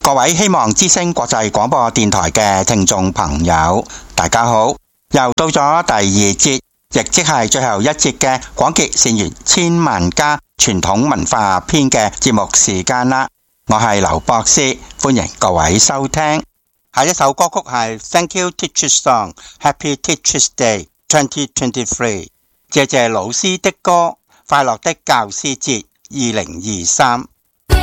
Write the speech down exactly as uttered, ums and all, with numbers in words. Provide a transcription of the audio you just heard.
各位希望之聲國際廣播電台嘅聽眾朋友，大家好！又到咗第二節，亦即係最後一節嘅廣結善緣千萬家傳統文化篇嘅節目時間啦。我係劉博士，歡迎各位收聽。下一首歌曲係 Thank You Teachers Song Happy Teachers Day twenty twenty-three， 謝謝老師的歌，快樂的教師節二零二三。